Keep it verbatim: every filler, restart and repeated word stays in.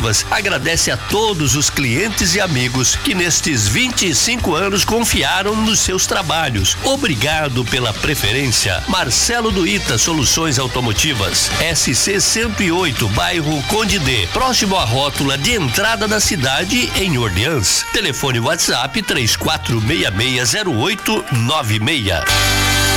Automotivas agradece a todos os clientes e amigos que nestes vinte e cinco anos confiaram nos seus trabalhos. Obrigado pela preferência. Marcelo Duíta Soluções Automotivas, S C cento e oito, bairro Conde D, próximo à rótula de entrada da cidade, em Orleans. Telefone WhatsApp três quatro seis seis zero oito nove seis.